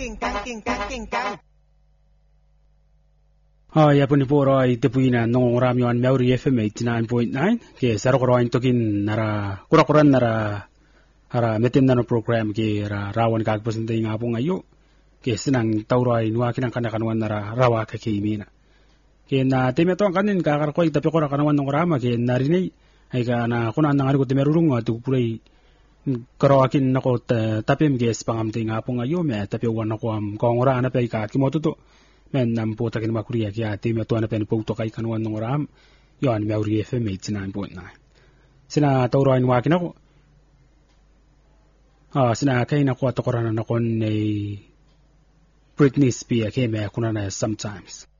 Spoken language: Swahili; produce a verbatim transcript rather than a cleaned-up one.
กิ่งกังกิ่งกังกิ่งกัง Ah, ya pun ipo rai tepuina nong ramyon Maori F M eighty-nine point nine ke sarokoroin tokin nara kura-kuran nara ara metin nano program ke ra rawan kag pasente ngapong ayo ke sinang taurai nuwa kinang kanakanuan nara rawa ka ke imina ke na teme to kanin ka kar koy tapi kora kanawan nong rama ke narinay ay ka na kuna nang ari ko temerurung atu puray karawakin nako tapim ke spangam te ngapong ayo me tapi wan ko am kongora na pe ka kimotuto men nam po takin makuriya kya teme to na pen po to kay kanuan nong ram yon Maori F M eighty-nine point nine sina taurai nuwa kinako Ah, sina kay na kuha to korana na kon ay Britney Spears kay may kuna na sometimes.